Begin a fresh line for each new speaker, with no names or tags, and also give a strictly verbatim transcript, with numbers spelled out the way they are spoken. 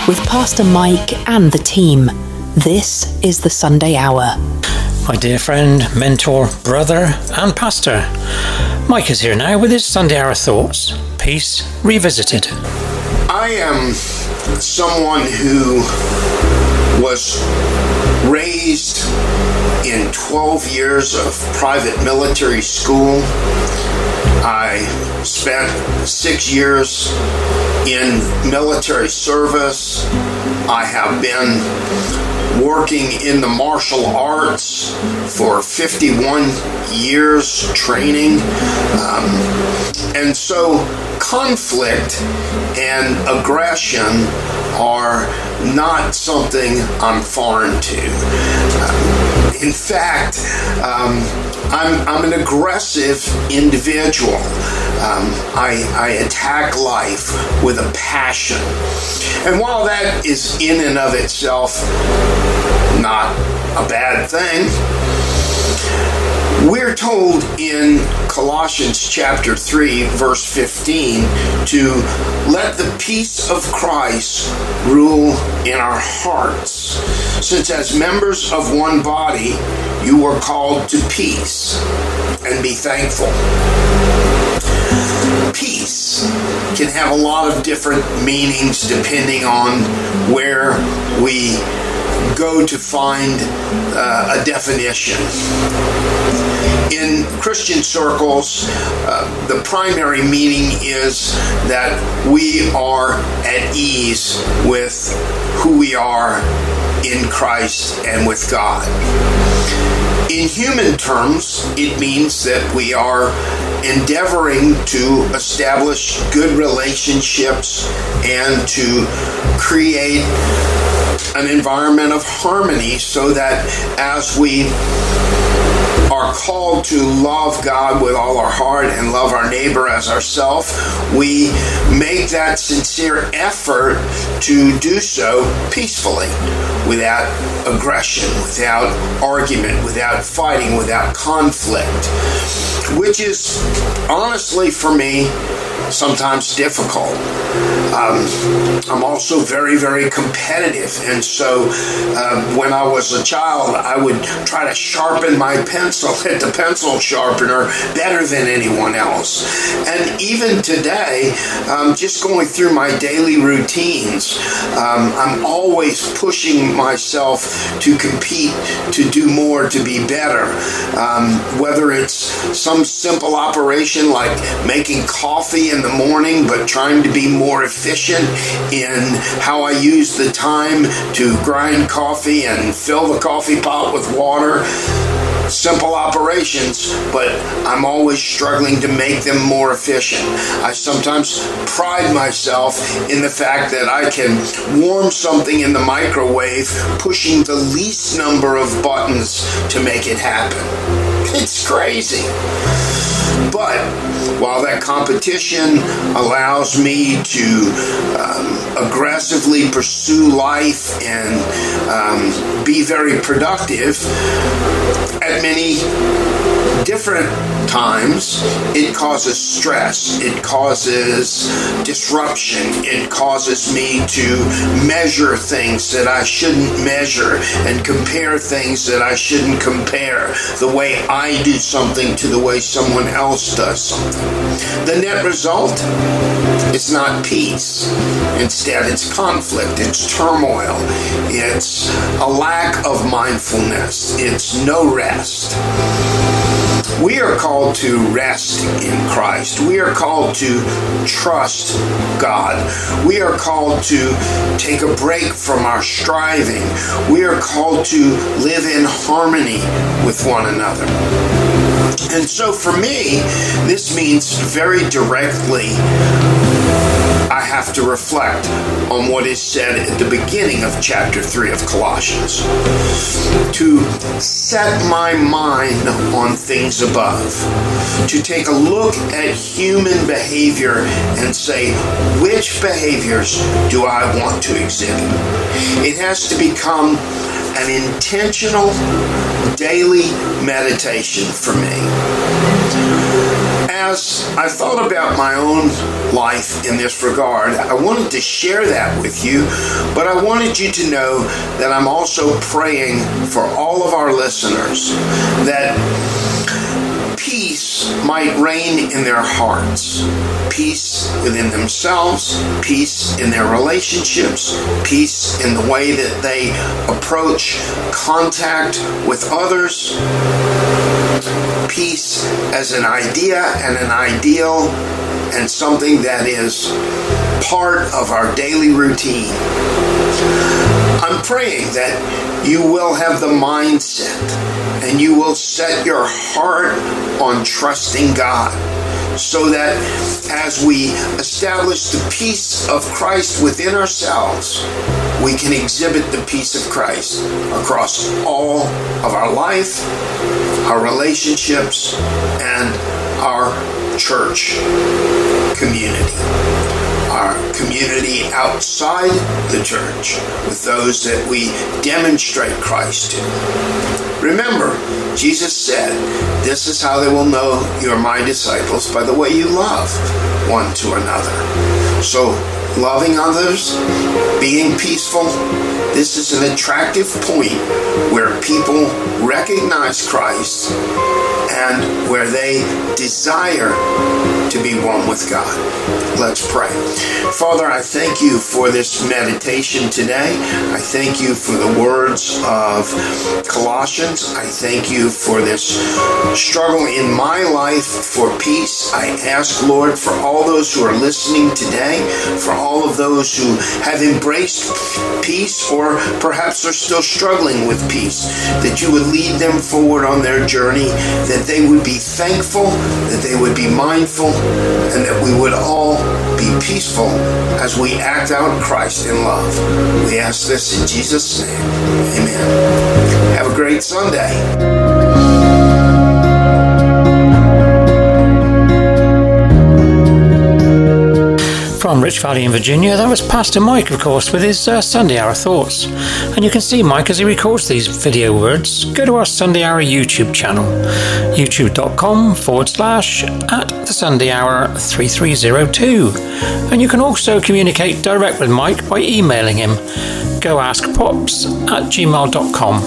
with Pastor Mike and the team. This is the Sunday Hour.
My dear friend, mentor, brother and pastor, Mike is here now with his Sunday Hour thoughts. Peace Revisited.
I am someone who was raised in twelve years of private military school. I spent six years in military service. I have been working in the martial arts for fifty-one years training. Um, and so conflict and aggression are not something I'm foreign to. Um, in fact, um, I'm, I'm an aggressive individual. Um, I, I attack life with a passion. And while that is in and of itself not a bad thing, we're told in Colossians chapter three, verse fifteen, to let the peace of Christ rule in our hearts, since as members of one body, you were called to peace, and be thankful. Peace can have a lot of different meanings depending on where we go to find uh, a definition. In Christian circles, uh, the primary meaning is that we are at ease with who we are in Christ and with God. In human terms, it means that we are endeavoring to establish good relationships and to create an environment of harmony so that as we are called to love God with all our heart and love our neighbor as ourselves, we make that sincere effort to do so peacefully, without aggression, without argument, without fighting, without conflict, which is honestly for me sometimes difficult. Um, I'm also very, very competitive, and so uh, when I was a child, I would try to sharpen my pencil at the pencil sharpener better than anyone else. And even today, um, just going through my daily routines, um, I'm always pushing myself to compete, to do more, to be better. Um, whether it's some simple operation like making coffee in the morning, but trying to be more efficient in how I use the time to grind coffee and fill the coffee pot with water. Simple operations, but I'm always struggling to make them more efficient. I sometimes pride myself in the fact that I can warm something in the microwave, pushing the least number of buttons to make it happen. It's crazy. But while that competition allows me to um, aggressively pursue life and um, be very productive, at many different times, it causes stress, it causes disruption, it causes me to measure things that I shouldn't measure and compare things that I shouldn't compare, the way I do something to the way someone else does something. The net result is not peace. Instead, it's conflict, it's turmoil, it's a lack of mindfulness, it's no rest. We are called to rest in Christ. We are called to trust God. We are called to take a break from our striving. We are called to live in harmony with one another. And so for me, this means very directly I have to reflect on what is said at the beginning of chapter three of Colossians. To set my mind on things above. To take a look at human behavior and say, which behaviors do I want to exhibit? It has to become an intentional daily meditation for me. as I thought about my own life in this regard, I wanted to share that with you, but I wanted you to know that I'm also praying for all of our listeners that peace might reign in their hearts, peace within themselves, peace in their relationships, peace in the way that they approach contact with others, peace as an idea and an ideal and something that is part of our daily routine. I'm praying that you will have the mindset and you will set your heart on trusting God, so that as we establish the peace of Christ within ourselves, we can exhibit the peace of Christ across all of our life, our relationships, and our church community. Our community outside the church with those that we demonstrate Christ to. Remember, Jesus said, "This is how they will know you are my disciples, by the way you love one to another." So, loving others, being peaceful, this is an attractive point where people recognize Christ and where they desire to be one with God. Let's pray. Father, I thank you for this meditation today. I thank you for the words of Colossians. I thank you for this struggle in my life for peace. I ask, Lord, for all those who are listening today, for all of those who have embraced peace or perhaps are still struggling with peace, that you would lead them forward on their journey, that they would be thankful, that they would be mindful, and that we would all be peaceful as we act out Christ in love. We ask this in Jesus' name. Amen. Have a great Sunday.
From Rich Valley in Virginia, that was Pastor Mike, of course, with his uh, Sunday Hour Thoughts. And you can see Mike as he records these video words. Go to our Sunday Hour YouTube channel, youtube.com forward slash at the Sunday Hour three three zero two. And you can also communicate direct with Mike by emailing him, goaskpops at gmail dot com.